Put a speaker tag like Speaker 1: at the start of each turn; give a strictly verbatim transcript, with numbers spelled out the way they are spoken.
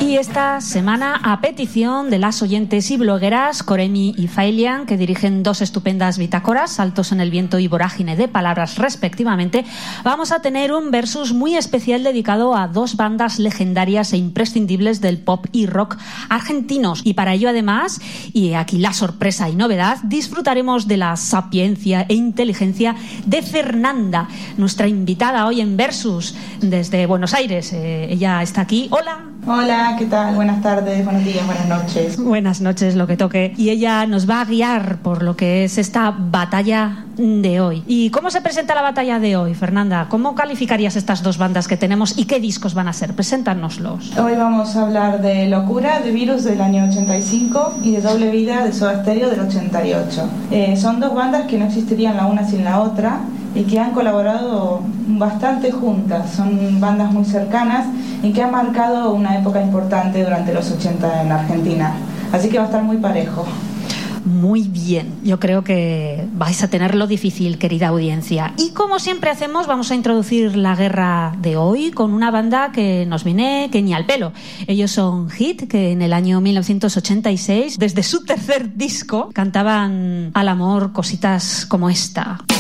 Speaker 1: Y esta semana, a petición de las oyentes y blogueras Coremi y Failian, que dirigen dos estupendas bitácoras, Saltos en el viento y Vorágine de palabras respectivamente, vamos a tener un versus muy especial dedicado a dos bandas legendarias e imprescindibles del pop y rock argentinos. Y para ello, además, y aquí la sorpresa y novedad, disfrutaremos de la sapiencia e inteligencia de Fernanda, nuestra invitada hoy en versus desde Buenos Aires. Eh, ella está aquí. Hola.
Speaker 2: Hola, ¿qué tal? Buenas tardes, buenos días, buenas noches.
Speaker 1: Buenas noches, lo que toque. Y ella nos va a guiar por lo que es esta batalla de hoy. ¿Y cómo se presenta la batalla de hoy, Fernanda? ¿Cómo calificarías estas dos bandas que tenemos y qué discos van a ser? Preséntanoslos.
Speaker 2: Hoy vamos a hablar de Locura, de Virus del año ochenta y cinco y de Doble Vida de Soda Stereo del ochenta y ocho. Eh, son dos bandas que no existirían la una sin la otra y que han colaborado bastante juntas. Son bandas muy cercanas y que han marcado una época importante durante los ochenta en Argentina. Así que va a estar muy parejo.
Speaker 1: Muy bien, yo creo que vais a tenerlo difícil, querida audiencia. Y como siempre hacemos, vamos a introducir la guerra de hoy con una banda que nos viene que ni al pelo. Ellos son Hit, que en el año mil novecientos ochenta y seis, desde su tercer disco, cantaban al amor cositas como esta.